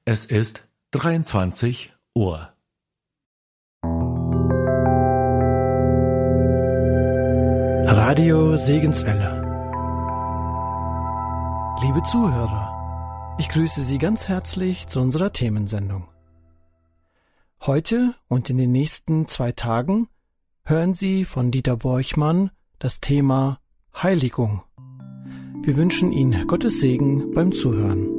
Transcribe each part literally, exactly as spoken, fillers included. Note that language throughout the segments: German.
Es ist dreiundzwanzig Uhr. Radio Segenswelle. Liebe Zuhörer, ich grüße Sie ganz herzlich zu unserer Themensendung. Heute und in den nächsten zwei Tagen hören Sie von Dieter Borchmann das Thema Heiligung. Wir wünschen Ihnen Gottes Segen beim Zuhören.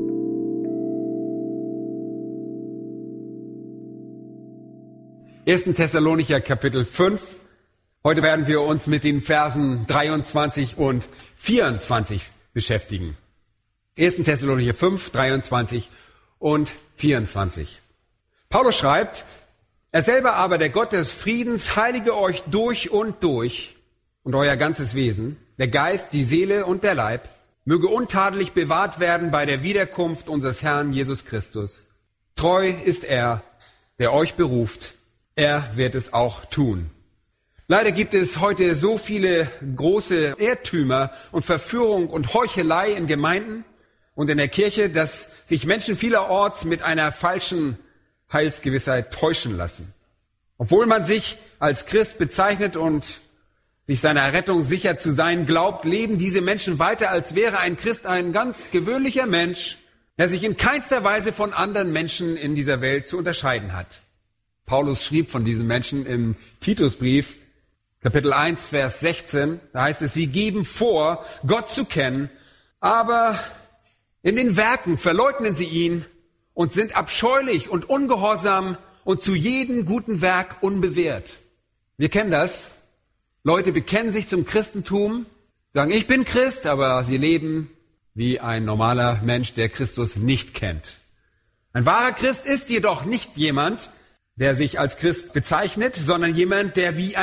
erster Thessalonicher Kapitel fünf. Heute werden wir uns mit den Versen dreiundzwanzig und vierundzwanzig beschäftigen. erster Thessalonicher fünf, dreiundzwanzig und vierundzwanzig. Paulus schreibt: Er selber aber, der Gott des Friedens, heilige euch durch und durch und euer ganzes Wesen, der Geist, die Seele und der Leib, möge untadelig bewahrt werden bei der Wiederkunft unseres Herrn Jesus Christus. Treu ist er, der euch beruft. Er wird es auch tun. Leider gibt es heute so viele große Irrtümer und Verführung und Heuchelei in Gemeinden und in der Kirche, dass sich Menschen vielerorts mit einer falschen Heilsgewissheit täuschen lassen. Obwohl man sich als Christ bezeichnet und sich seiner Rettung sicher zu sein glaubt, leben diese Menschen weiter, als wäre ein Christ ein ganz gewöhnlicher Mensch, der sich in keinster Weise von anderen Menschen in dieser Welt zu unterscheiden hat. Paulus schrieb von diesen Menschen im Titusbrief, Kapitel eins, Vers sechzehn, da heißt es: Sie geben vor, Gott zu kennen, aber in den Werken verleugnen sie ihn und sind abscheulich und ungehorsam und zu jedem guten Werk unbewehrt. Wir kennen das. Leute bekennen sich zum Christentum, sagen, ich bin Christ, aber sie leben wie ein normaler Mensch, der Christus nicht kennt. Ein wahrer Christ ist jedoch nicht jemand, der sich als Christ bezeichnet, sondern jemand, der wie